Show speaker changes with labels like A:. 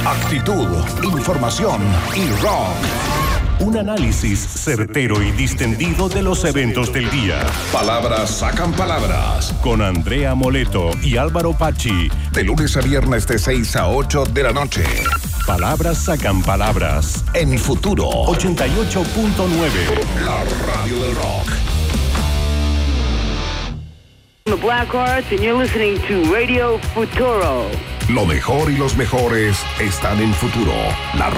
A: actitud, información y rock. Un análisis certero y distendido de los eventos del día. Palabras sacan palabras. Con Andrea Moleto y Álvaro Pachi. De lunes a viernes de 6 a 8 de la noche. Palabras sacan palabras. En Futuro 88.9. La radio del rock.
B: The Blackhearts and you're listening to Radio Futuro.
A: Lo mejor y los mejores están en Futuro. La